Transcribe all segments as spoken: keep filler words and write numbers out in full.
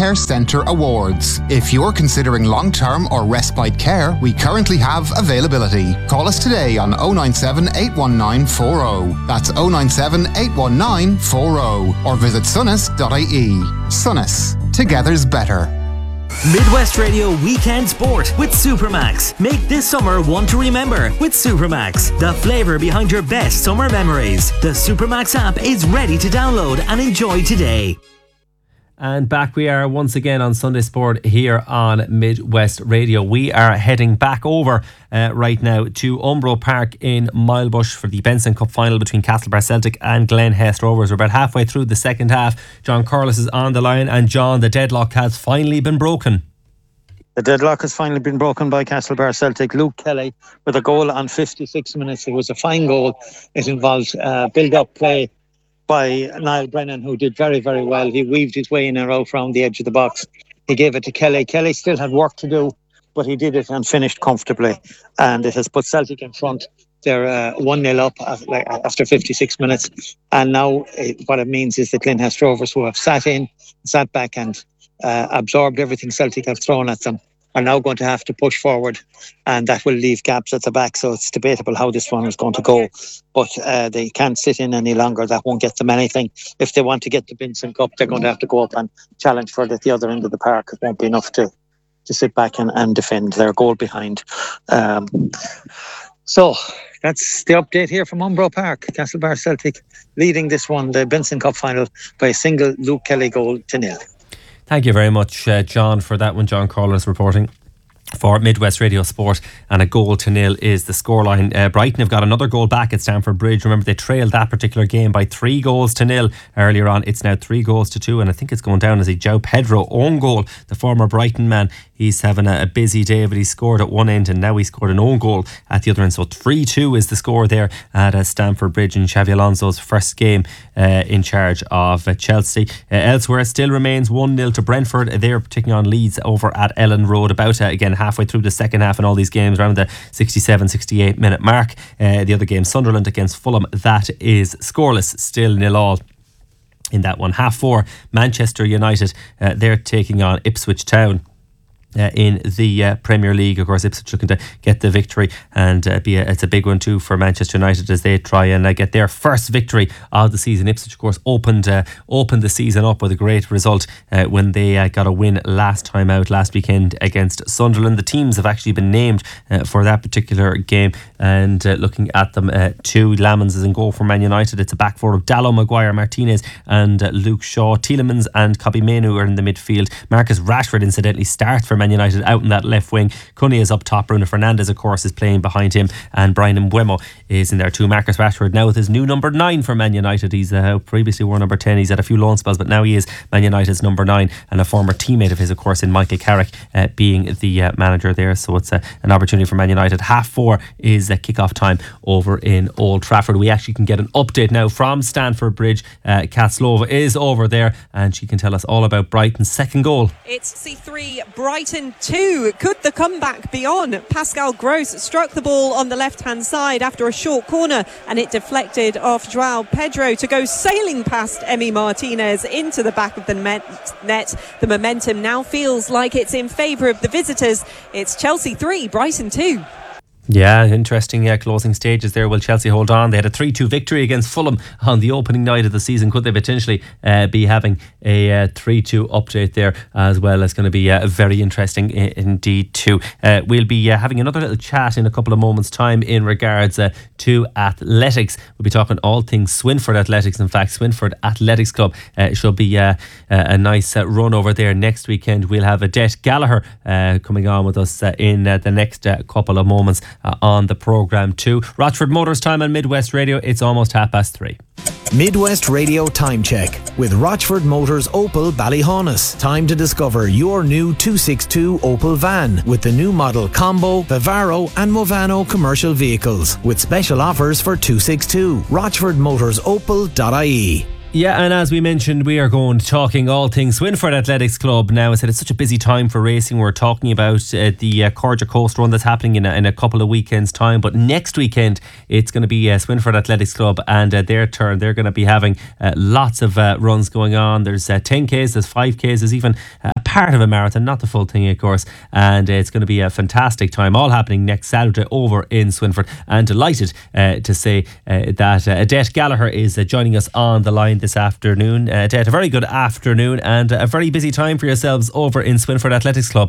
Care Centre Awards. If you're considering long-term or respite care, we currently have availability. Call us today on oh nine seven, eight one nine, four oh. That's oh nine seven, eight one nine, four oh. Or visit sunnis dot I E. Sunnis. Together's better. Midwest Radio Weekend Sport with Supermax. Make this summer one to remember with Supermax, the flavour behind your best summer memories. The Supermax app is ready to download and enjoy today. And back we are once again on Sunday Sport here on Midwest Radio. We are heading back over uh, right now to Umbro Park in Milebush for the Benson Cup final between Castlebar Celtic and Glen Hest Rovers. We're about halfway through the second half. John Corliss is on the line, and John, the deadlock has finally been broken. The deadlock has finally been broken by Castlebar Celtic. Luke Kelly with a goal on fifty-six minutes. It was a fine goal. It involved uh, build-up play by Niall Brennan, who did very, very well. He weaved his way in and out around the edge of the box. He gave it to Kelly. Kelly still had work to do, but he did it and finished comfortably. And it has put Celtic in front. They're uh, one nil up after fifty-six minutes. And now uh, what it means is that Glen Hest Rovers, who have sat in, sat back and uh, absorbed everything Celtic have thrown at them, are now going to have to push forward, and that will leave gaps at the back. So it's debatable how this one is going to go, but uh, they can't sit in any longer. That won't get them anything. If they want to get the Benson Cup, they're going to have to go up and challenge for it at the other end of the park. It won't be enough to to sit back and, and defend. Their goal behind. Um, so that's the update here from Umbro Park. Castlebar Celtic leading this one, the Benson Cup final, by a single Luke Kelly goal to nil. Thank you very much, uh, John, for that one. John Corliss reporting for Midwest Radio Sport, and a goal to nil is the scoreline. Uh, Brighton have got another goal back at Stamford Bridge. Remember, they trailed that particular game by three goals to nil earlier on. It's now three goals to two, and I think it's going down as a João Pedro own goal. The former Brighton man, he's having a, a busy day, but he scored at one end and now he scored an own goal at the other end. So three two is the score there at uh, Stamford Bridge in Xavi Alonso's first game uh, in charge of uh, Chelsea. Uh, elsewhere, it still remains one nil to Brentford. They're taking on Leeds over at Ellen Road, about uh, again halfway through the second half in all these games, around the sixty-seven sixty-eight minute mark. Uh, the other game, Sunderland against Fulham, that is scoreless, still nil all in that one. Half four, Manchester United, uh, they're taking on Ipswich Town. Uh, in the uh, Premier League. Of course, Ipswich looking to get the victory, and uh, be a, it's a big one too for Manchester United as they try and uh, get their first victory of the season. Ipswich, of course, opened uh, opened the season up with a great result uh, when they uh, got a win last time out last weekend against Sunderland. The teams have actually been named uh, for that particular game, and uh, looking at them, uh, two Lamans is in goal for Man United. It's a back four of Dallo, Maguire, Martinez and uh, Luke Shaw. Tielemans and Kobbie Mainoo are in the midfield. Marcus Rashford incidentally starts for Man United out in that left wing. Cunha is up top. Bruno Fernandes, of course, is playing behind him, and Brian Mbeumo is in there too. Marcus Rashford now with his new number nine for Man United. He's uh, previously wore number ten. He's had a few loan spells, but now he is Man United's number nine, and a former teammate of his, of course, in Michael Carrick uh, being the uh, manager there. So it's uh, an opportunity for Man United. Half four is uh, kick-off time over in Old Trafford. We actually can get an update now from Stamford Bridge. uh, Kat Slova is over there, and she can tell us all about Brighton's second goal. It's C three, Brighton two. Could the comeback be on? Pascal Gross struck the ball on the left-hand side after a short corner, and it deflected off João Pedro to go sailing past Emi Martinez into the back of the net. The momentum now feels like it's in favour of the visitors. It's Chelsea three, Brighton two. Yeah, interesting uh, closing stages there. Will Chelsea hold on? They had a three two victory against Fulham on the opening night of the season. Could they potentially uh, be having a uh, three two update there as well? It's going to be uh, very interesting I- indeed too. Uh, we'll be uh, having another little chat in a couple of moments' time in regards uh, to athletics. We'll be talking all things Swinford Athletics. In fact, Swinford Athletics Club uh, should be uh, a nice uh, run over there next weekend. We'll have Odette Gallagher uh, coming on with us uh, in uh, the next uh, couple of moments. Uh, on the programme too. Rochford Motors time on Midwest Radio. It's almost half past three. Midwest Radio Time Check with Rochford Motors Opel Ballyhaunis. Time to discover your new two sixty-two Opel van with the new model Combo, Vivaro and Movano commercial vehicles with special offers for two sixty-two. rochford motors opel dot I E. Yeah, and as we mentioned, we are going to talking all things Swinford Athletics Club now. I said it's such a busy time for racing. We're talking about uh, the uh, Corja Coast Run that's happening in a, in a couple of weekends' time. But next weekend, it's going to be uh, Swinford Athletics Club and uh, their turn. They're going to be having uh, lots of uh, runs going on. There's uh, ten Ks, there's five Ks, there's even a part of a marathon, not the full thing, of course. And uh, it's going to be a fantastic time, all happening next Saturday over in Swinford. And delighted uh, to say uh, that uh, Odette Gallagher is uh, joining us on the line this afternoon. Uh, Odette, a very good afternoon and a very busy time for yourselves over in Swinford Athletics Club.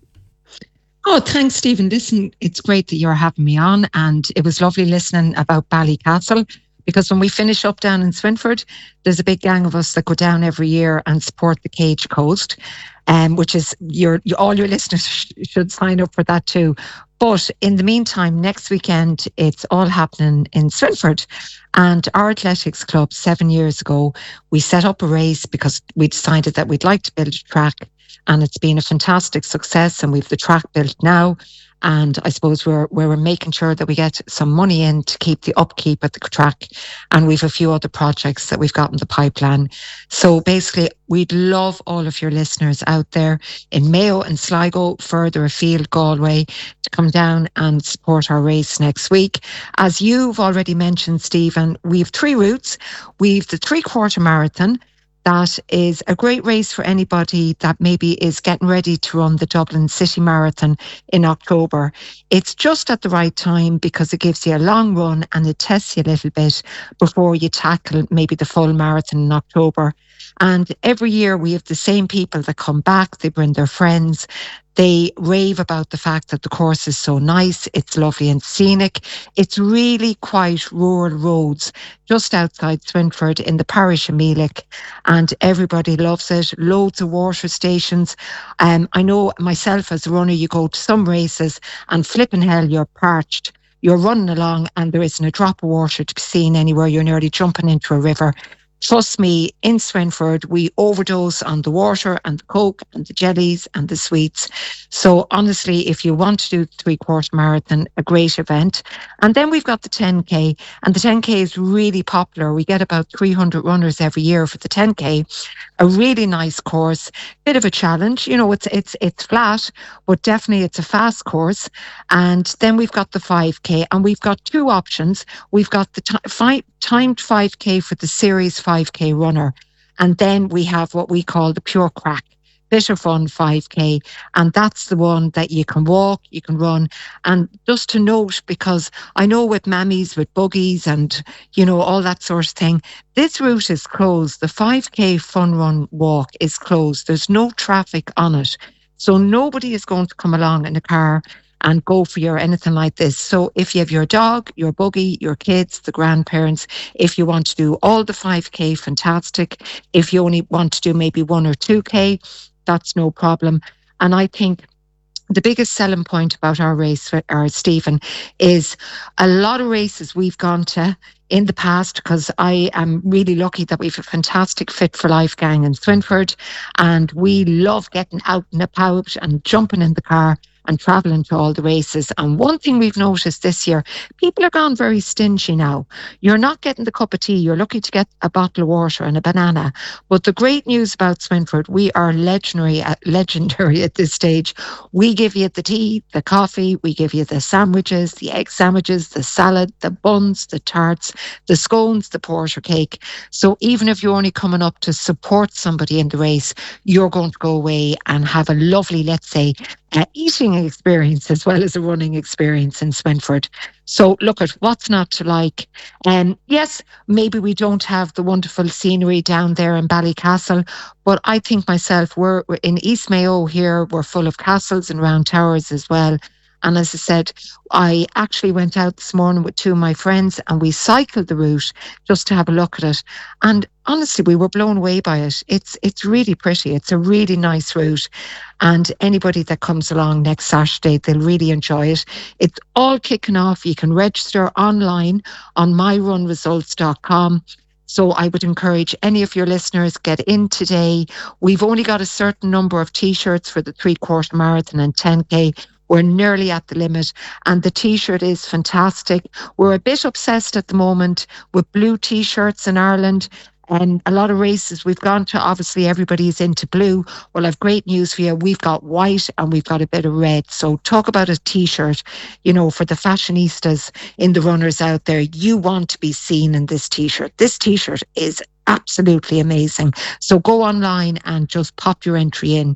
Oh, thanks, Stephen. Listen, it's great that you're having me on, and it was lovely listening about Ballycastle, because when we finish up down in Swinford, there's a big gang of us that go down every year and support the Cage Coast, um, which is your, your all your listeners sh- should sign up for that too. But in the meantime, next weekend, it's all happening in Swinford. And our athletics club, seven years ago, we set up a race because we decided that we'd like to build a track. And it's been a fantastic success. And we've the track built now. And I suppose we're we're making sure that we get some money in to keep the upkeep at the track. And we've a few other projects that we've got in the pipeline. So basically, we'd love all of your listeners out there in Mayo and Sligo, further afield, Galway, to come down and support our race next week. As you've already mentioned, Stephen, we've three routes. We've the three-quarter marathon. That is a great race for anybody that maybe is getting ready to run the Dublin City Marathon in October. It's just at the right time because it gives you a long run and it tests you a little bit before you tackle maybe the full marathon in October. And every year we have the same people that come back. They bring their friends. They rave about the fact that the course is so nice. It's lovely and scenic. It's really quite rural roads just outside Swinford in the parish of Meelick, and everybody loves it. Loads of water stations. Um, I know myself as a runner, you go to some races and flipping hell, you're parched. You're running along and there isn't a drop of water to be seen anywhere. You're nearly jumping into a river. Trust me, in Swinford, we overdose on the water and the Coke and the jellies and the sweets. So honestly, if you want to do the three-quarter marathon, a great event. And then we've got the ten K, and the ten K is really popular. We get about three hundred runners every year for the ten K. A really nice course, bit of a challenge. You know, it's it's it's flat, but definitely it's a fast course. And then we've got the five K, and we've got two options. We've got the t- five, timed five K for the series five K runner. And then we have what we call the pure crack, bit of fun five K. And that's the one that you can walk, you can run. And just to note, because I know with mammies, with buggies and, you know, all that sort of thing, this route is closed. The five K fun run walk is closed. There's no traffic on it. So nobody is going to come along in a car and go for you or anything like this. So if you have your dog, your buggy, your kids, the grandparents, if you want to do all the five K, fantastic. If you only want to do maybe one or two K, that's no problem. And I think the biggest selling point about our race, our Stephen, is a lot of races we've gone to in the past, because I am really lucky that we've a fantastic Fit for Life gang in Swinford, and we love getting out and about and jumping in the car and travelling to all the races. And one thing we've noticed this year, people are gone very stingy now. You're not getting the cup of tea. You're lucky to get a bottle of water and a banana. But the great news about Swinford, we are legendary at, legendary at this stage. We give you the tea, the coffee, we give you the sandwiches, the egg sandwiches, the salad, the buns, the tarts, the scones, the porter cake. So even if you're only coming up to support somebody in the race, you're going to go away and have a lovely, let's say, Uh, eating experience as well as a running experience in Swinford. So look at what's not to like. And um, yes, maybe we don't have the wonderful scenery down there in Ballycastle, but I think myself, we're, we're in East Mayo here, we're full of castles and round towers as well. And as I said, I actually went out this morning with two of my friends and we cycled the route just to have a look at it. And honestly, we were blown away by it. It's it's really pretty. It's a really nice route. And anybody that comes along next Saturday, they'll really enjoy it. It's all kicking off. You can register online on my run results dot com. So I would encourage any of your listeners, get in today. We've only got a certain number of T-shirts for the three-quarter marathon and ten K. We're nearly at the limit, and the T-shirt is fantastic. We're a bit obsessed at the moment with blue T-shirts in Ireland, and a lot of races we've gone to, obviously everybody's into blue. Well, I've great news for you. We've got white and we've got a bit of red. So talk about a T-shirt, you know, for the fashionistas in the runners out there. You want to be seen in this T-shirt. This T-shirt is absolutely amazing. So go online and just pop your entry in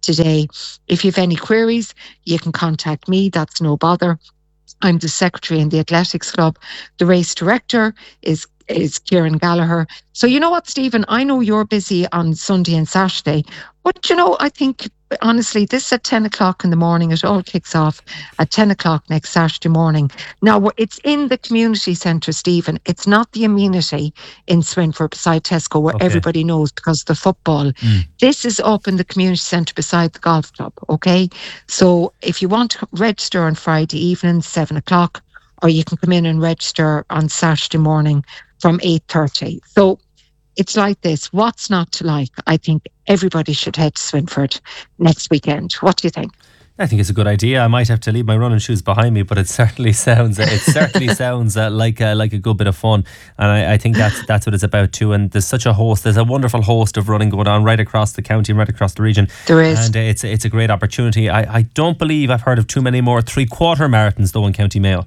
today. If you have any queries, you can contact me. That's no bother. I'm the secretary in the Athletics Club. The race director is is Kieran Gallagher. So you know what, Stephen, I know you're busy on Sunday and Saturday, but you know, I think honestly, this at ten o'clock in the morning, it all kicks off at ten o'clock next Saturday morning. Now, it's in the community centre, Stephen. It's not the amenity in Swinford beside Tesco where Okay. everybody knows because of the football. Mm. This is up in the community centre beside the golf club, okay? So if you want to register on Friday evening, seven o'clock, or you can come in and register on Saturday morning from eight thirty. So it's like this. What's not to like? I think everybody should head to Swinford next weekend. What do you think? I think it's a good idea. I might have to leave my running shoes behind me, but it certainly sounds it certainly sounds uh, like a, like a good bit of fun, and I, I think that's that's what it's about too. And there's such a host, there's a wonderful host of running going on right across the county and right across the region. There is, and uh, it's it's a great opportunity. I, I don't believe I've heard of too many more three quarter marathons though in County Mayo.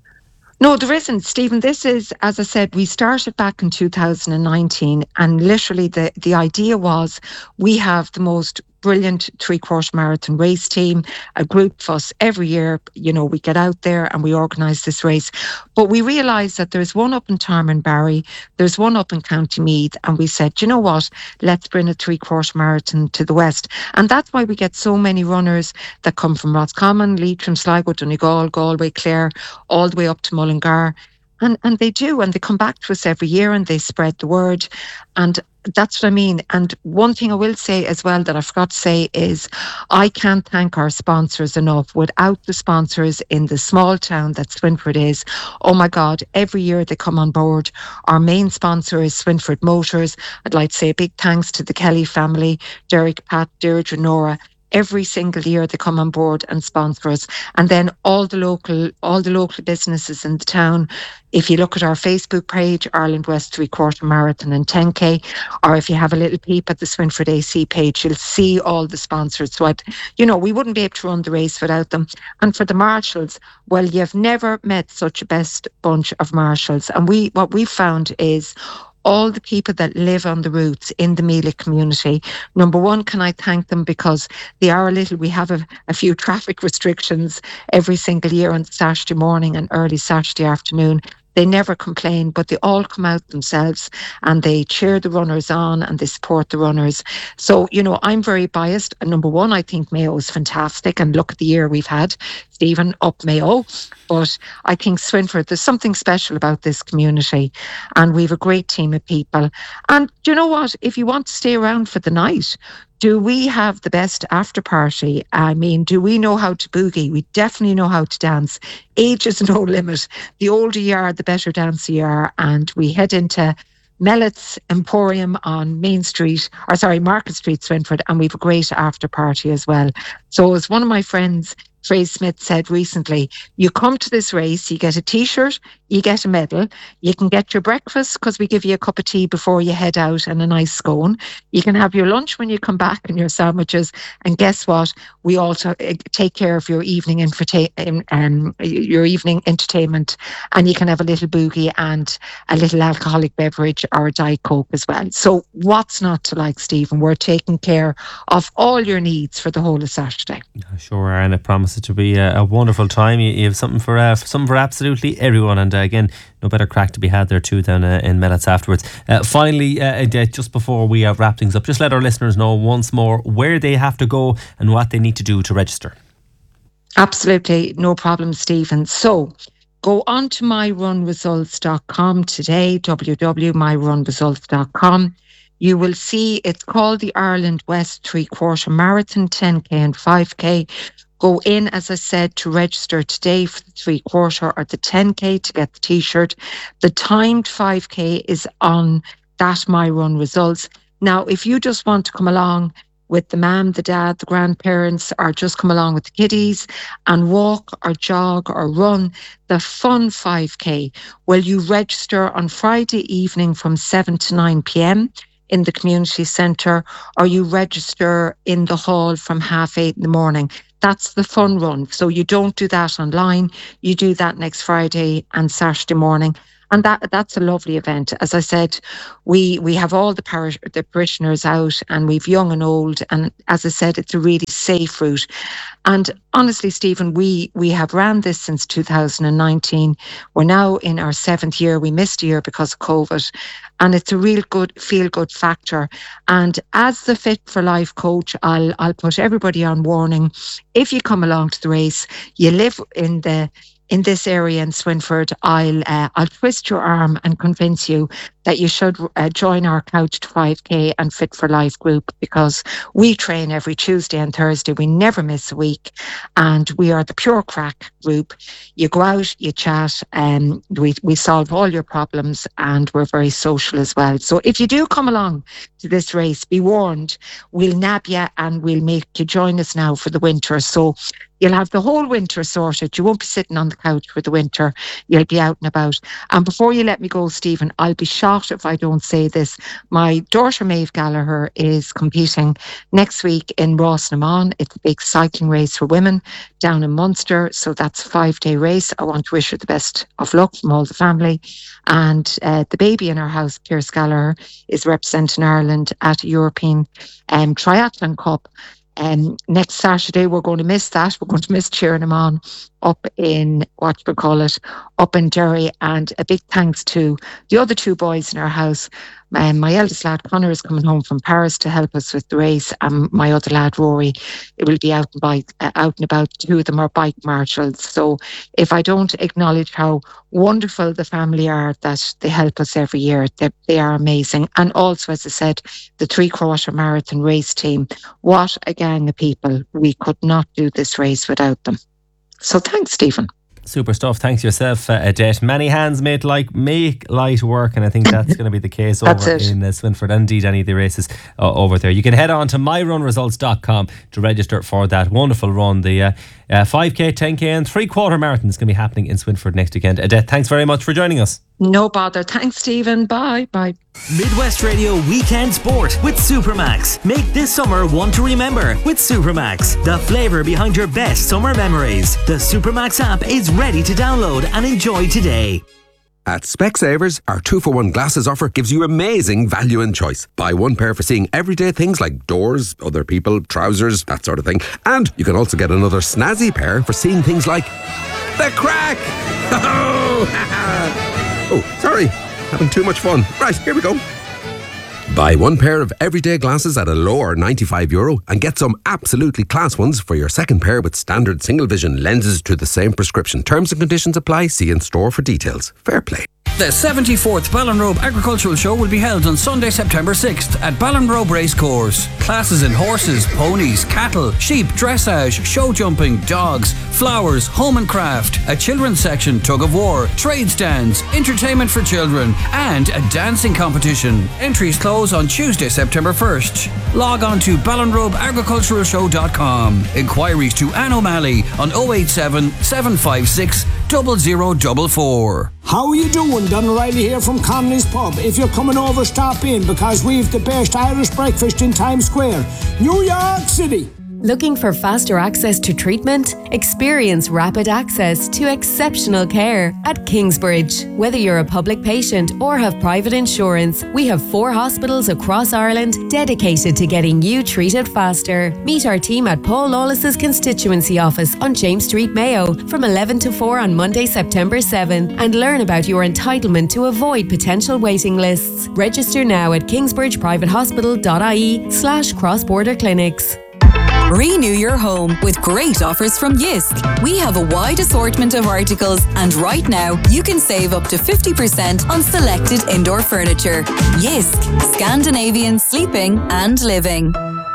No, there isn't, Stephen. This is, as I said, we started back in two thousand nineteen, and literally the, the idea was we have the most brilliant three-quarter marathon race team, a group of us every year. You know, we get out there and we organise this race. But we realised that there's one up in Tarmanbarry, there's one up in County Meath, and we said, you know what, let's bring a three-quarter marathon to the west. And that's why we get so many runners that come from Roscommon, Leitrim, Sligo, Donegal, Galway, Clare, all the way up to Mullingar. And and they do, and they come back to us every year and they spread the word. And that's what I mean. And one thing I will say as well that I forgot to say is I can't thank our sponsors enough. Without the sponsors in the small town that Swinford is, oh my God, every year they come on board. Our main sponsor is Swinford Motors. I'd like to say a big thanks to the Kelly family, Derek, Pat, Deirdre, Nora. Every single year they come on board and sponsor us. And then all the local all the local businesses in the town, if you look at our Facebook page, Ireland West Three Quarter Marathon and ten K, or if you have a little peep at the Swinford A C page, you'll see all the sponsors. So, I'd, you know, we wouldn't be able to run the race without them. And for the marshals, well, you've never met such a best bunch of marshals. And we what we found is all the people that live on the routes in the Mealy community. Number one, can I thank them because they are a little, we have a, a few traffic restrictions every single year on Saturday morning and early Saturday afternoon. They never complain, but they all come out themselves and they cheer the runners on and they support the runners. So, you know, I'm very biased. And number one, I think Mayo is fantastic. And look at the year we've had, Stephen, up Mayo. But I think Swinford, there's something special about this community. And we have a great team of people. And do you know what? If you want to stay around for the night, do we have the best after party? I mean, do we know how to boogie? We definitely know how to dance. Age is no limit. The older you are, the better dancer you are. And we head into Mellett's Emporium on Main Street, or sorry, Market Street, Swinford, and we have a great after party as well. So as one of my friends, Trace Smith, said recently, you come to this race, you get a t-shirt, you get a medal, you can get your breakfast because we give you a cup of tea before you head out and a nice scone. You can have your lunch when you come back and your sandwiches. And guess what? We also take care of your evening infota- um, your evening entertainment, and you can have a little boogie and a little alcoholic beverage or a Diet Coke as well. So what's not to like, Stephen? We're taking care of all your needs for the whole of Saturday. Sure, and I promise it to be a, a wonderful time. You, you have something for uh, something for absolutely everyone, and uh, again, no better crack to be had there too than uh, in Mellett's afterwards. Uh, finally, uh, just before we uh, wrap things up, just let our listeners know once more where they have to go and what they need to do to register. Absolutely, no problem, Stephen. So go on to my run results dot com today, w w w dot my run results dot com. You will see it's called the Ireland West Three Quarter Marathon, ten K and five K. Go in, as I said, to register today for the three quarter or the ten K to get the t-shirt. The timed five K is on that My Run results. Now, if you just want to come along with the mum, the dad, the grandparents, or just come along with the kiddies and walk or jog or run the fun five K, well, you register on Friday evening from seven to nine p.m. in the community centre, or you register in the hall from half eight in the morning. That's the fun run. So you don't do that online. You do that next Friday and Saturday morning. And that that's a lovely event. As I said, we we have all the parish the parishioners out, and we've young and old. And as I said, it's a really safe route. And honestly, Stephen, we we have ran this since two thousand nineteen. We're now in our seventh year. We missed a year because of COVID, and it's a real good feel good factor. And as the Fit for Life coach, I'll I'll put everybody on warning. If you come along to the race, you live in the in this area in Swinford, I'll uh, I'll twist your arm and convince you that you should uh, join our Couch to five K and Fit for Life group, because we train every Tuesday and Thursday. We never miss a week, and we are the pure crack group. You go out, you chat, and we we solve all your problems, and we're very social as well. So if you do come along to this race, be warned, we'll nab you and we'll make you join us now for the winter. So you'll have the whole winter sorted. You won't be sitting on the couch for the winter. You'll be out and about. And before you let me go, Stephen, I'll be shocked if I don't say this. My daughter Maeve Gallagher is competing next week in Rossnamon. It's a big cycling race for women down in Munster. So that's a five-day race. I want to wish her the best of luck from all the family. And uh, the baby in our house, Pierce Gallagher, is representing Ireland at a European um, Triathlon Cup. Um, next Saturday, we're going to miss that. We're going to miss cheering him on up in, what we call it, up in Derry. And a big thanks to the other two boys in our house. Um, my eldest lad, Connor, is coming home from Paris to help us with the race. And my other lad, Rory, it will be out and, bike, uh, out and about. Two of them are bike marshals. So if I don't acknowledge how wonderful the family are, that they help us every year, they, they are amazing. And also, as I said, the three-quarter marathon race team, what a gang of people. We could not do this race without them. So thanks, Stephen. Super stuff. Thanks yourself, uh, Odette. Many hands made like make light work, and I think that's going to be the case over in uh, Swinford, and indeed any of the races uh, over there. You can head on to my run results dot com to register for that wonderful run. The uh, uh, five K, ten K and three-quarter marathon is going to be happening in Swinford next weekend. Odette, thanks very much for joining us. No bother. Thanks, Stephen. Bye. Bye. Midwest Radio Weekend Sport with Supermax. Make this summer one to remember with Supermax. The flavour behind your best summer memories. The Supermax app is ready to download and enjoy today. At Specsavers, our two for one glasses offer gives you amazing value and choice. Buy one pair for seeing everyday things like doors, other people, trousers, that sort of thing. And you can also get another snazzy pair for seeing things like the crack. Oh, sorry. Having too much fun. Right, here we go. Buy one pair of everyday glasses at a lower ninety-five euro and get some absolutely class ones for your second pair with standard single vision lenses to the same prescription. Terms and conditions apply. See in store for details. Fair play. The seventy-fourth Ballinrobe Agricultural Show will be held on Sunday, September sixth at Ballinrobe Racecourse. Classes in horses, ponies, cattle, sheep, dressage, show jumping, dogs, flowers, home and craft, a children's section, tug of war, trade stands, entertainment for children, and a dancing competition. Entries close on Tuesday, September first. Log on to ballinrobe agricultural show dot com. Inquiries to Anne O'Malley on oh eight seven, seven five six, zero zero four four. How are you doing? Don O'Reilly here from Connolly's Pub. If you're coming over, stop in, because we've the best Irish breakfast in Times Square, New York City. Looking for faster access to treatment? Experience rapid access to exceptional care at Kingsbridge. Whether you're a public patient or have private insurance, we have four hospitals across Ireland dedicated to getting you treated faster. Meet our team at Paul Lawless's constituency office on James Street, Mayo from eleven to four on Monday, September seventh, and learn about your entitlement to avoid potential waiting lists. Register now at kingsbridgeprivatehospital.ie slash cross-border clinics. Renew your home with great offers from Jysk. We have a wide assortment of articles, and right now you can save up to fifty percent on selected indoor furniture. Jysk, Scandinavian sleeping and living.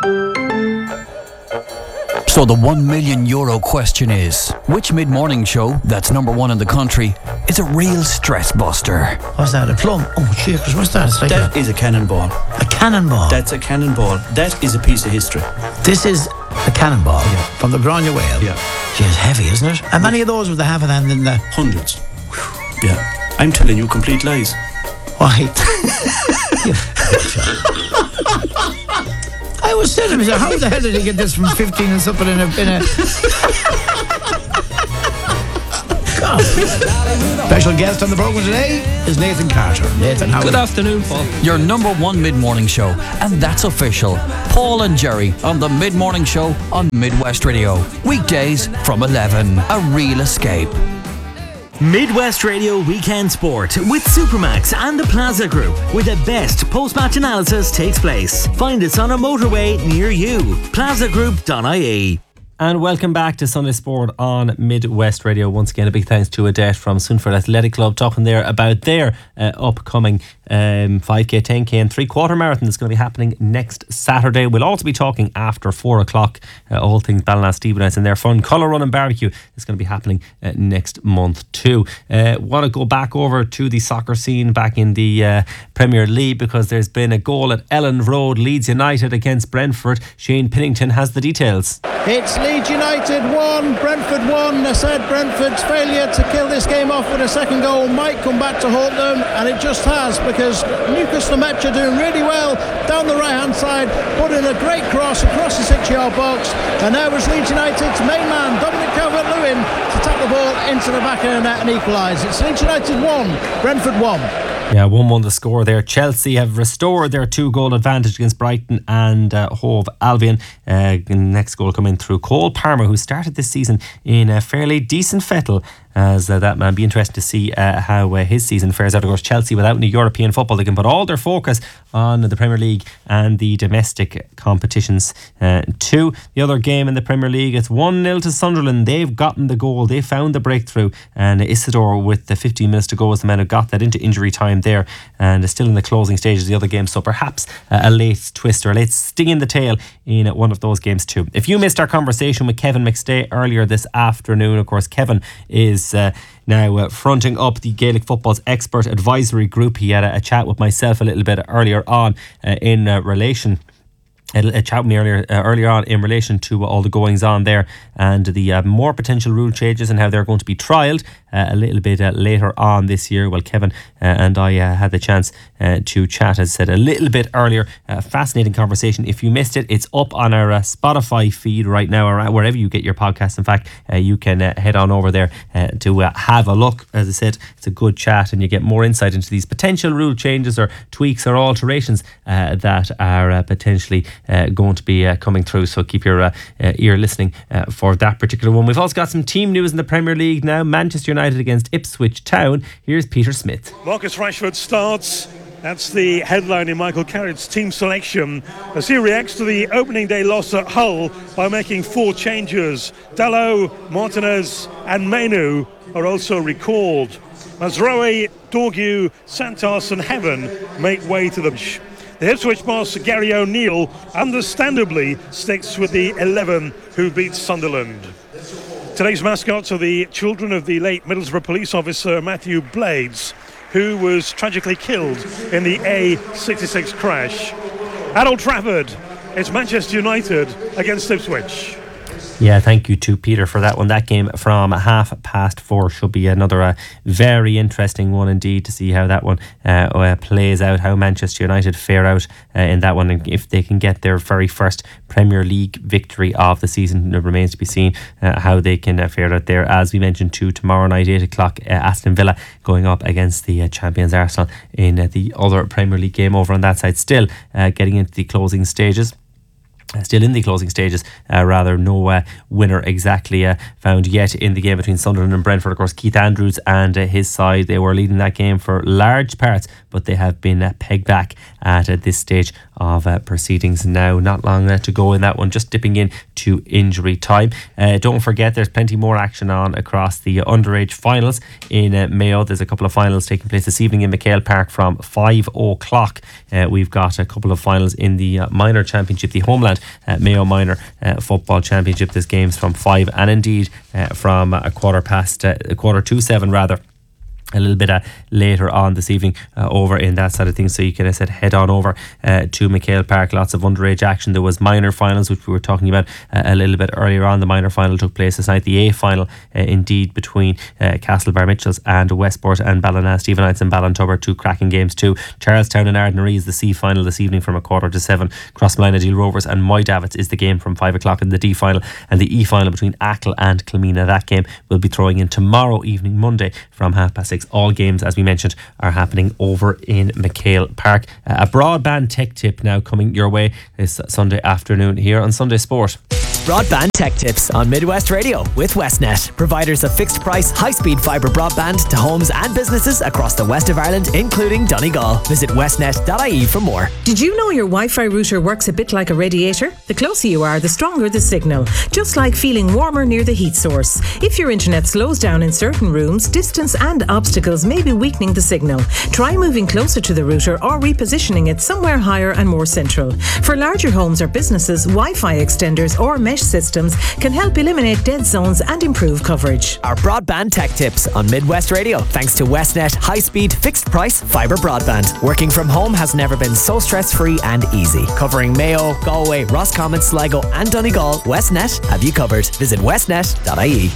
So the one million euro question is, which mid-morning show that's number one in the country is a real stress buster? What's that, a plum? Oh, checkers, what's that? It's like that a, is a cannonball. A cannonball? That's a cannonball. That is a piece of history. This is a cannonball, yeah, from the Branya Whale. Yeah. Gee, it's heavy, isn't it? And many of those with the half an hand in the... Hundreds. Whew. Yeah. I'm telling you complete lies. Why? I was saying to myself, how the hell did he get this from fifteen and something in a... In a... on. Special guest on the programme today is Nathan Carter. Nathan, how Good afternoon, Paul. Your number one mid-morning show, and that's official. Paul and Jerry on the mid-morning show on Midwest Radio. Weekdays from eleven. A real escape. Midwest Radio Weekend Sport with Supermax and the Plaza Group, where the best post-match analysis takes place. Find us on a motorway near you. plaza group dot I E. And welcome back to Sunday Sport on Midwest Radio. Once again, a big thanks to Odette from Swinford Athletic Club, talking there about their uh, upcoming um, five K, ten K and three-quarter marathon that's going to be happening next Saturday. We'll also be talking after four o'clock, uh, all things Ballina Stevenage and their fun colour run and barbecue is going to be happening uh, next month too. Uh, want to go back over to the soccer scene back in the uh, Premier League, because there's been a goal at Elland Road, Leeds United against Brentford. Shane Pennington has the details. It's Leeds United one, Brentford one. I said Brentford's failure to kill this game off with a second goal might come back to haunt them, and it just has, because Newcastle Metro are doing really well down the right hand side, putting a great cross across the six yard box, and now was Leeds United's main man Dominic Calvert-Lewin to tap the ball into the back of the net and equalise. It's Leeds United one, Brentford one. Yeah, one one the score there. Chelsea have restored their two goal advantage against Brighton and uh, Hove Albion. Uh, next goal coming through Cole Palmer, who started this season in a fairly decent fettle. As uh, that man, be interested to see uh, how uh, his season fares out. Of course, Chelsea, without any European football, they can put all their focus on the Premier League and the domestic competitions uh, too. The other game in the Premier League, it's one nil to Sunderland. They've gotten the goal, they found the breakthrough, and Isidore, with the fifteen minutes to go, was the man who got that into injury time there, and is still in the closing stages of the other game. So perhaps uh, a late twist or a late sting in the tail in uh, one of those games too. If you missed our conversation with Kevin McStay earlier this afternoon, of course, Kevin is Uh, now uh, fronting up the Gaelic Football's expert advisory group. He had a, a chat with myself a little bit earlier on uh, in uh, relation A, a chat with me earlier uh, earlier on in relation to all the goings on there, and the uh, more potential rule changes and how they're going to be trialled uh, a little bit uh, later on this year. Well, Kevin uh, and I uh, had the chance uh, to chat, as I said, a little bit earlier. A fascinating conversation. If you missed it, it's up on our uh, Spotify feed right now, or wherever you get your podcasts. In fact, uh, you can uh, head on over there uh, to uh, have a look. As I said, it's a good chat, and you get more insight into these potential rule changes or tweaks or alterations uh, that are uh, potentially Uh, going to be uh, coming through. So keep your uh, uh, ear listening uh, for that particular one. We've also got some team news in the Premier League now. Manchester United against Ipswich Town. Here's Peter Smith. Marcus Rashford starts. That's the headline in Michael Carrick's team selection, as he reacts to the opening day loss at Hull by making four changes. Dalot, Martinez and Mainu are also recalled. Mazraoui, Dorgu, Santos and Heaven make way to the bench. The Ipswich boss, Gary O'Neill, understandably sticks with the eleven who beat Sunderland. Today's mascots are the children of the late Middlesbrough police officer Matthew Blades, who was tragically killed in the A sixty-six crash. At Old Trafford, it's Manchester United against Ipswich. Yeah, thank you to Peter for that one. That game from half past four should be another uh, very interesting one indeed, to see how that one uh, uh, plays out, how Manchester United fare out uh, in that one, and if they can get their very first Premier League victory of the season. It remains to be seen uh, how they can uh, fare out there. As we mentioned too, tomorrow night, eight o'clock, uh, Aston Villa going up against the uh, champions Arsenal in uh, the other Premier League game over on that side. Still uh, getting into the closing stages. Uh, still in the closing stages, uh, rather, no uh, winner exactly uh, found yet in the game between Sunderland and Brentford. Of course, Keith Andrews and uh, his side, they were leading that game for large parts, but they have been uh, pegged back at uh, this stage of uh, proceedings now. Not long uh, to go in that one, just dipping in to injury time. Uh, don't forget, there's plenty more action on across the uh, underage finals in uh, Mayo. There's a couple of finals taking place this evening in McHale Park from five o'clock. Uh, we've got a couple of finals in the uh, minor championship, the Homeland Uh, Mayo Minor uh, Football Championship. There's games from five and indeed uh, from a quarter past uh, a quarter to seven rather a little bit uh, later on this evening uh, over in that side of things, so you can, I said, head on over uh, to McHale Park. Lots of underage action. There was minor finals, which we were talking about uh, a little bit earlier on. The minor final took place this night. The A final uh, indeed between uh, Castlebar Mitchells and Westport, and Ballina, Stephen Knights and Ballintubber, two cracking games too. Charlestown and Ardnaree is the C final this evening from a quarter to seven. Crossmolina Deal Rovers and Moy Davits is the game from five o'clock in the D final, and the E final between Achill and Kilmina, that game will be throwing in tomorrow evening, Monday, from half past six. All games, as we mentioned, are happening over in McHale Park. Uh, a broadband tech tip now coming your way this Sunday afternoon here on Sunday Sport. Broadband Tech Tips on Midwest Radio with Westnet, providers of fixed price, high speed fibre broadband to homes and businesses across the west of Ireland, including Donegal. Visit westnet dot I E for more. Did you know your Wi-Fi router works a bit like a radiator? The closer you are, the stronger the signal, just like feeling warmer near the heat source. If your internet slows down in certain rooms, distance and obstacles may be weakening the signal. Try moving closer to the router or repositioning it somewhere higher and more central. For larger homes or businesses, Wi-Fi extenders or mesh systems can help eliminate dead zones and improve coverage. Our Broadband Tech Tips on Midwest Radio, thanks to Westnet high-speed, fixed-price fibre broadband. Working from home has never been so stress-free and easy. Covering Mayo, Galway, Roscommon, Sligo and Donegal, Westnet have you covered. Visit westnet dot I E.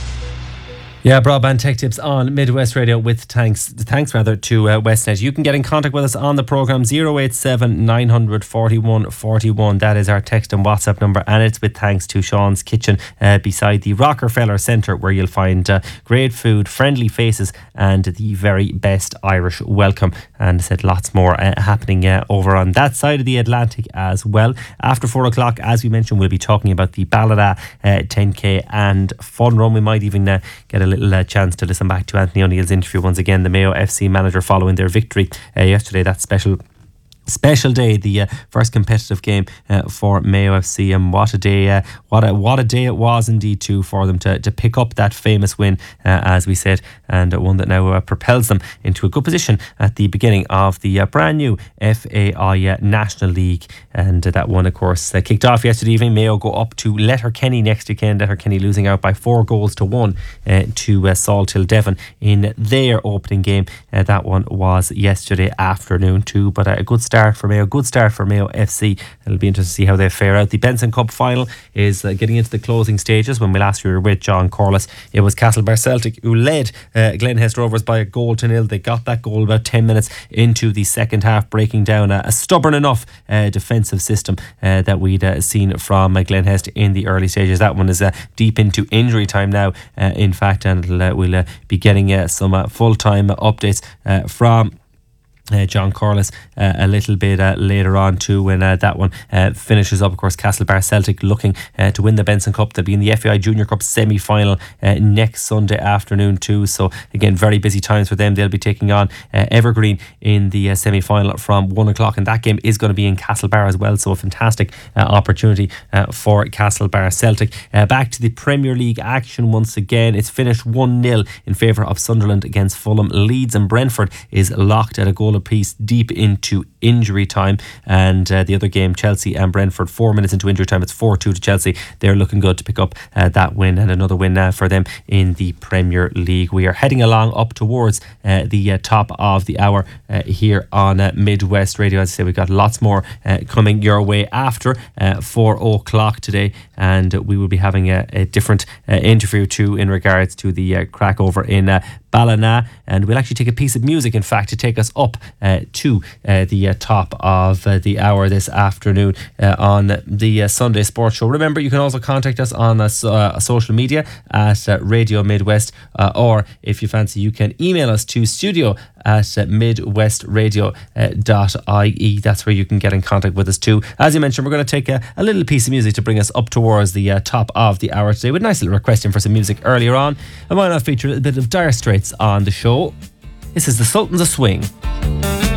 Yeah, broadband tech tips on Midwest Radio with thanks thanks rather to uh, Westnet. You can get in contact with us on the programme zero eight seven nine hundred forty-one forty-one. That is our text and WhatsApp number, and it's with thanks to Sean's Kitchen uh, beside the Rockefeller Centre, where you'll find uh, great food, friendly faces and the very best Irish welcome. And I said lots more uh, happening uh, over on that side of the Atlantic as well. After four o'clock, as we mentioned, we'll be talking about the Ballina uh, ten K and fun run. We might even uh, get a little uh, chance to listen back to Anthony O'Neill's interview once again, the Mayo F C manager, following their victory uh, yesterday. That special Special day, the uh, first competitive game uh, for Mayo F C, and what a day! Uh, what a what a day it was indeed too for them to to pick up that famous win, uh, as we said, and uh, one that now uh, propels them into a good position at the beginning of the uh, brand new F A I uh, National League. And uh, that one, of course, uh, kicked off yesterday evening. Mayo go up to Letterkenny next weekend. Letterkenny losing out by four goals to one uh, to uh, Salthill Devon in their opening game. Uh, that one was yesterday afternoon too, but uh, a good start. Start for Mayo, good start for Mayo F C. It'll be interesting to see how they fare out. The Benson Cup final is uh, getting into the closing stages. When we last were with John Corliss, it was Castlebar Celtic who led uh, Glenhest Rovers by a goal to nil. They got that goal about ten minutes into the second half, breaking down a, a stubborn enough uh, defensive system uh, that we'd uh, seen from uh, Glenhest in the early stages. That one is uh, deep into injury time now, uh, in fact, and uh, we'll uh, be getting uh, some uh, full-time updates uh, from Uh, John Corliss uh, a little bit uh, later on too, when uh, that one uh, finishes up. Of course, Castlebar Celtic looking uh, to win the Benson Cup. They'll be in the F A I Junior Cup semi-final uh, next Sunday afternoon too, so again very busy times for them. They'll be taking on uh, Evergreen in the uh, semi-final from one o'clock, and that game is going to be in Castlebar as well, so a fantastic uh, opportunity uh, for Castlebar Celtic. Uh, back to the Premier League action once again. It's finished one nil in favour of Sunderland against Fulham. Leeds and Brentford is locked at a goal apiece deep into injury time, and uh, the other game, Chelsea and Brentford, four minutes into injury time, it's four two to Chelsea. They're looking good to pick up uh, that win, and another win uh, for them in the Premier League. We are heading along up towards uh, the uh, top of the hour uh, here on uh, Midwest Radio. As I say, we've got lots more uh, coming your way after uh, four o'clock today, and uh, we will be having a, a different uh, interview too in regards to the uh, crack over in uh, Ballina, and we'll actually take a piece of music, in fact, to take us up uh, to uh, the uh, top of uh, the hour this afternoon uh, on the uh, Sunday Sports Show. Remember, you can also contact us on uh, so, uh, social media at uh, Radio Midwest, uh, or if you fancy, you can email us to studio at uh, midwestradio dot I E. That's where you can get in contact with us too. As you mentioned, we're going to take a, a little piece of music to bring us up towards the uh, top of the hour today, with a nice little request in for some music earlier on. I might not feature a bit of Dire Straits on the show. This is the Sultans of Swing.